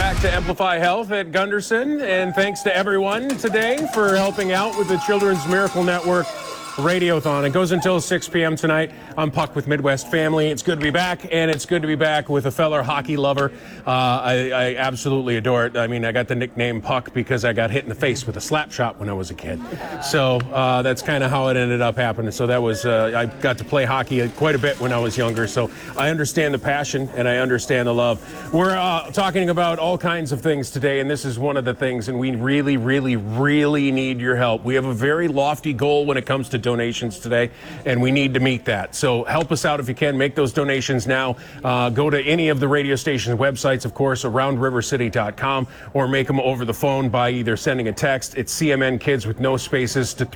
back to Amplify Health at Gunderson, and thanks to everyone today for helping out with the Children's Miracle Network Radiothon. It goes until 6 p.m. tonight. I'm Puck with Midwest Family. It's good to be back, and it's good to be back with a fellow hockey lover. I absolutely adore it. I mean, I got the nickname Puck because I got hit in the face with a slap shot when I was a kid. So that's kind of how it ended up happening. So that was, I got to play hockey quite a bit when I was younger. So I understand the passion, and I understand the love. We're talking about all kinds of things today, and this is one of the things, and we really, really, really need your help. We have a very lofty goal when it comes to donations today, and we need to meet that. So help us out if you can. Make those donations now. Go to any of the radio station's websites, of course, aroundrivercity.com, or make them over the phone by either sending a text. It's CMN Kids with no spaces to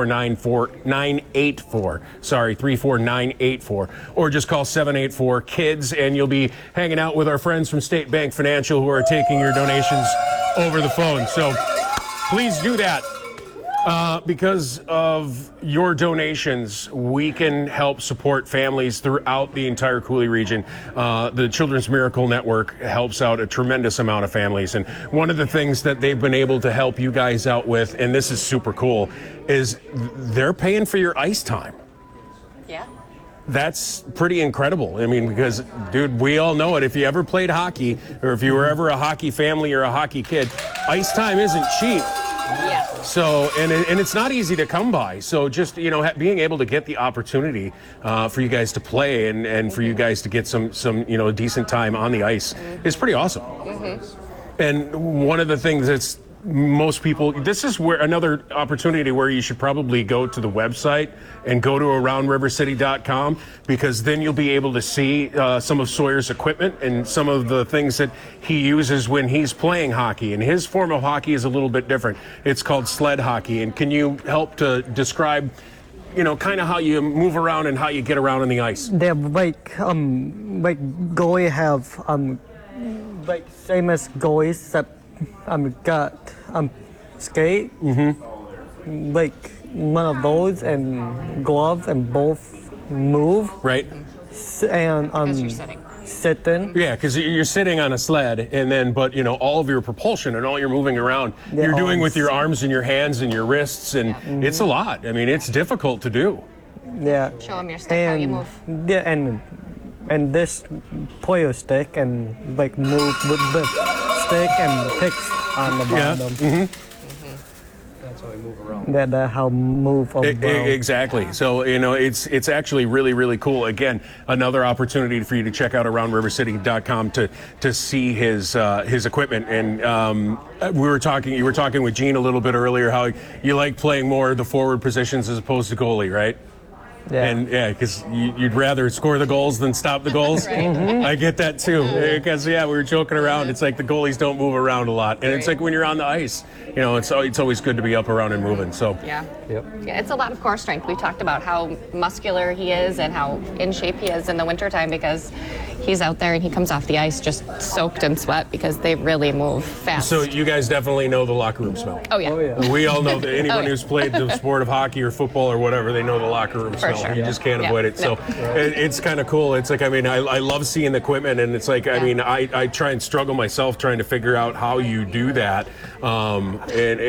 34984. Sorry, 34984. Or just call 784-KIDS, and you'll be hanging out with our friends from State Bank Financial who are taking your donations over the phone. So please do that. Because of your donations, we can help support families throughout the entire Coulee region. The Children's Miracle Network helps out a tremendous amount of families. And one of the things that they've been able to help you guys out with, and this is super cool, is they're paying for your ice time. Yeah. That's pretty incredible. I mean, because, dude, we all know it. If you ever played hockey, or if you were ever a hockey family or a hockey kid, ice time isn't cheap. Yeah. So, and it's not easy to come by. So just, you know, being able to get the opportunity for you guys to play and for you guys to get some you know, decent time on the ice is pretty awesome. Mm-hmm. And one of the things that's most people, this is where another opportunity where you should probably go to the website and go to aroundrivercity.com, because then you'll be able to see some of Sawyer's equipment and some of the things that he uses when he's playing hockey. And his form of hockey is a little bit different. It's called sled hockey. And can you help to describe, you know, kind of how you move around and how you get around on the ice? They're like goalie have like same as goalies, except got skate, like one of those, and gloves, and both move. Right. And Because you're sitting. Yeah, because you're sitting on a sled, and then, but you know, all of your propulsion and all your moving around, you're doing with your arms and your hands and your wrists, and it's a lot. I mean, it's difficult to do. Yeah. Show them your stick, how you move. Yeah, and this player stick, and like move with the stick and picks on the bottom. Yeah. That's how we move around. That how move around. Exactly. So, you know, it's actually really, really cool. Again, another opportunity for you to check out aroundrivercity.com to see his equipment. And you were talking with Gene a little bit earlier how you like playing more the forward positions as opposed to goalie, right? Yeah. And yeah, because you'd rather score the goals than stop the goals. Right. I get that too. Because we were joking around. It's like the goalies don't move around a lot, and it's like when you're on the ice, you know, it's always good to be up around and moving. So Yeah. Yep. Yeah, it's a lot of core strength. We talked about how muscular he is and how in shape he is in the wintertime, because he's out there and he comes off the ice just soaked in sweat because they really move fast. So you guys definitely know the locker room smell. Oh yeah. Oh yeah. We all know that anyone Oh, yeah. who's played the sport of hockey or football or whatever, they know the locker room smell. sure. You just can't Yeah. avoid it. So it's kind of cool. It's like, I mean, I love seeing the equipment, and it's like, I mean, I try and struggle myself trying to figure out how you do that. And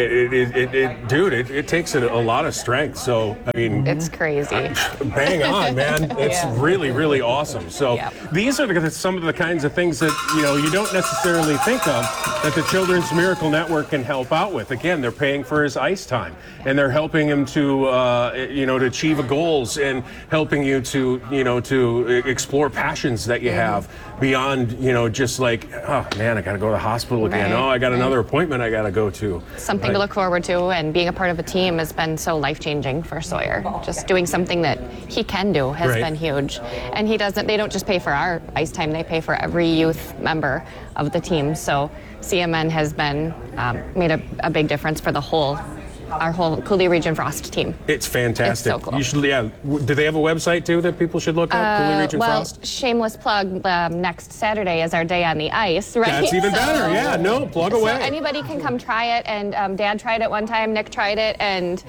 it takes a lot of strength. So, I mean, It's crazy. bang on, man. It's really, really awesome. So these are some of the kinds of things that, you know, you don't necessarily think of that the Children's Miracle Network can help out with. Again, they're paying for his ice time, and they're helping him to, you know, to achieve goals, and helping you to, you know, to explore passions that you have beyond, you know, just like, oh man, I got to go to the hospital again. Right. Oh, I got another appointment I got to go to. Something to look forward to, and being a part of a team has been so life-changing for Sawyer. Just doing something that he can do has Right. been huge. And they don't just pay for our ice time, they pay for every youth member of the team. So CMN has been made a big difference for our whole Coulee Region Frost team. It's fantastic. It's so cool. You should, yeah. Do they have a website too that people should look up? Coulee Region Well, Frost? shameless plug, next Saturday is our day on the ice, right? That's even better. Yeah, no, plug So away. anybody can come try it, and Dad tried it one time, Nick tried it, and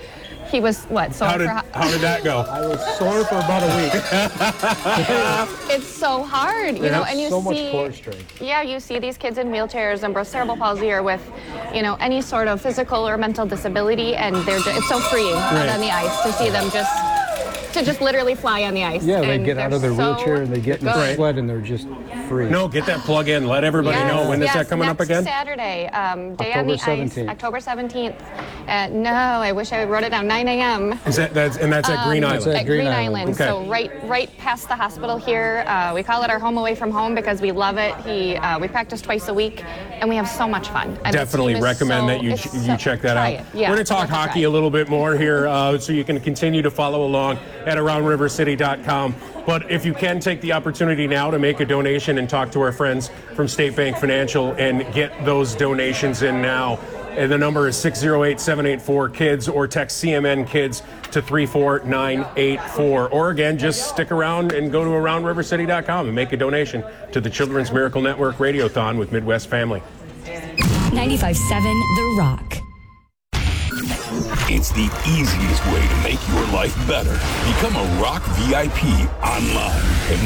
He was what? So How did that go? I was sore for about a week. it's so hard, you know, and you so see much core strength. Yeah, you see these kids in wheelchairs and cerebral palsy or with, you know, any sort of physical or mental disability, and it's so freeing out on the ice to see them just literally fly on the ice. Yeah, they And get out of their so wheelchair and they get in the good. sweat and they're just free. No, get that plug in. Let everybody know. When is that coming up again? Saturday, day October on the 17th. ice, October 17th. No, I wish I wrote it down. 9 a.m. That's at Green Island. At Green Island. Okay. So right past the hospital here. We call it our home away from home because we love it. We practice twice a week, and we have so much fun. And Definitely the team is recommend that you check that try out. it. Yeah, We're going to talk definitely hockey try a little bit more here, so you can continue to follow along at AroundRiverCity.com. But if you can take the opportunity now to make a donation and talk to our friends from State Bank Financial and get those donations in now. And the number is 608-784-KIDS, or text CMN KIDS to 34984. Or again, just stick around and go to AroundRiverCity.com and make a donation to the Children's Miracle Network Radiothon with Midwest Family. 95.7 The Rock. It's the easiest way to make your life better. Become a Rock VIP online at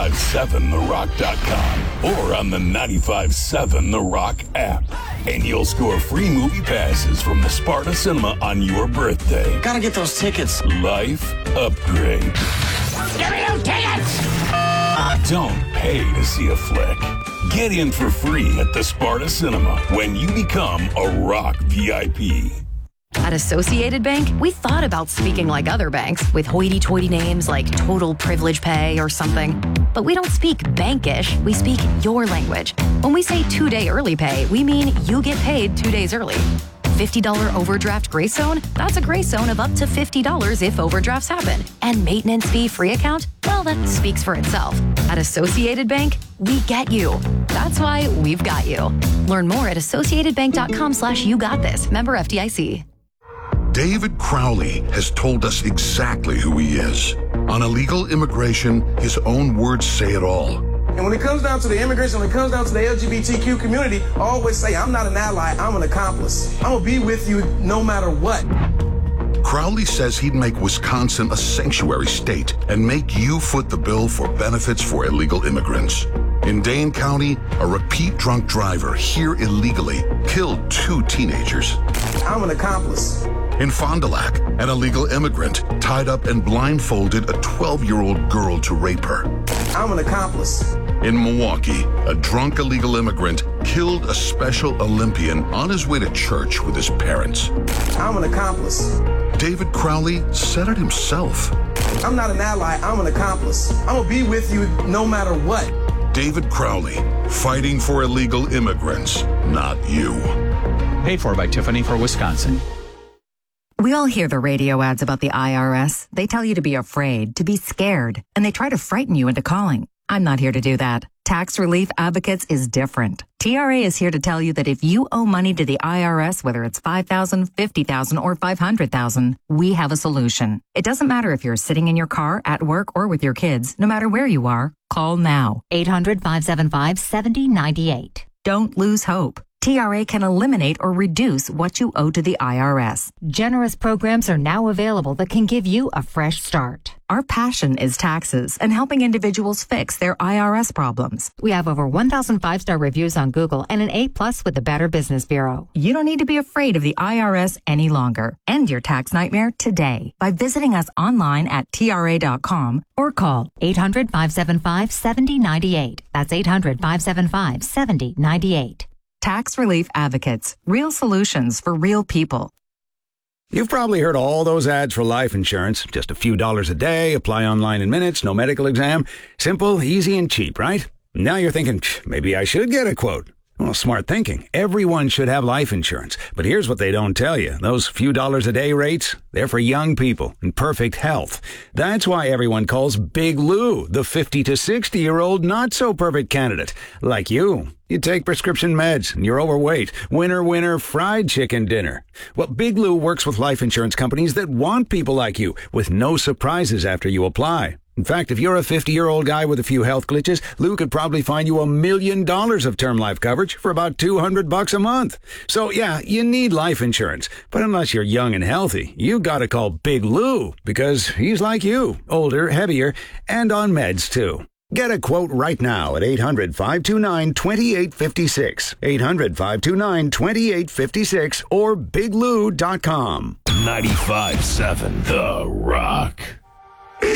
957therock.com or on the 95.7 The Rock app. And you'll score free movie passes from the Sparta Cinema on your birthday. Gotta get those tickets. Life upgrade. Give me those tickets! Don't pay to see a flick. Get in for free at the Sparta Cinema when you become a Rock VIP. At Associated Bank, we thought about speaking like other banks with hoity-toity names like Total Privilege Pay or something. But we don't speak bankish, we speak your language. When we say 2-day early pay, we mean you get paid 2 days early. $50 overdraft grace zone? That's a grace zone of up to $50 if overdrafts happen. And maintenance fee free account? Well, that speaks for itself. At Associated Bank, we get you. That's why we've got you. Learn more at associatedbank.com/YouGotThis. Member FDIC. David Crowley has told us exactly who he is. On illegal immigration, his own words say it all. And when it comes down to the immigration, when it comes down to the LGBTQ community, I always say, I'm not an ally, I'm an accomplice. I'm gonna be with you no matter what. Crowley says he'd make Wisconsin a sanctuary state and make you foot the bill for benefits for illegal immigrants. In Dane County, a repeat drunk driver here illegally killed 2 teenagers. I'm an accomplice. In Fond du Lac, an illegal immigrant tied up and blindfolded a 12-year-old girl to rape her. I'm an accomplice. In Milwaukee, a drunk illegal immigrant killed a Special Olympian on his way to church with his parents. I'm an accomplice. David Crowley said it himself. I'm not an ally, I'm an accomplice. I'm gonna be with you no matter what. David Crowley, fighting for illegal immigrants, not you. Paid for by Tiffany for Wisconsin. We all hear the radio ads about the IRS. They tell you to be afraid, to be scared, and they try to frighten you into calling. I'm not here to do that. Tax Relief Advocates is different. TRA is here to tell you that if you owe money to the IRS, whether it's $5,000, $50,000, or $500,000, we have a solution. It doesn't matter if you're sitting in your car, at work, or with your kids. No matter where you are, call now. 800-575-7098. Don't lose hope. TRA can eliminate or reduce what you owe to the IRS. Generous programs are now available that can give you a fresh start. Our passion is taxes and helping individuals fix their IRS problems. We have over 1,000 5-star reviews on Google and an A+ with the Better Business Bureau. You don't need to be afraid of the IRS any longer. End your tax nightmare today by visiting us online at TRA.com or call 800-575-7098. That's 800-575-7098. Tax Relief Advocates. Real solutions for real people. You've probably heard all those ads for life insurance. Just a few dollars a day, apply online in minutes, no medical exam. Simple, easy, and cheap, right? Now you're thinking, maybe I should get a quote. Well, smart thinking. Everyone should have life insurance. But here's what they don't tell you. Those few dollars a day rates, they're for young people in perfect health. That's why everyone calls Big Lou the 50 to 60-year-old not-so-perfect candidate. Like you. You take prescription meds and you're overweight. Winner, winner, fried chicken dinner. Well, Big Lou works with life insurance companies that want people like you with no surprises after you apply. In fact, if you're a 50-year-old guy with a few health glitches, Lou could probably find you $1 million of term life coverage for about $200 a month. So yeah, you need life insurance. But unless you're young and healthy, you gotta call Big Lou, because he's like you, older, heavier, and on meds too. Get a quote right now at 800-529-2856, 800-529-2856, or biglou.com. 95.7 The Rock.